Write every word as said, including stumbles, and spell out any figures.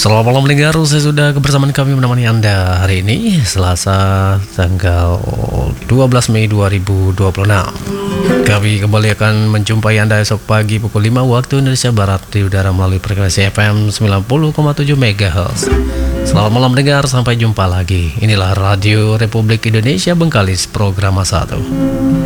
Selamat malam pendengar, saya sudah kebersamaan kami menemani Anda hari ini Selasa tanggal dua belas Mei dua ribu dua puluh enam. Kami kembali akan menjumpai Anda esok pagi pukul lima waktu Indonesia Barat di udara melalui frekuensi F M sembilan puluh koma tujuh megahertz. Selamat malam pendengar, sampai jumpa lagi. Inilah Radio Republik Indonesia Bengkalis, program satu.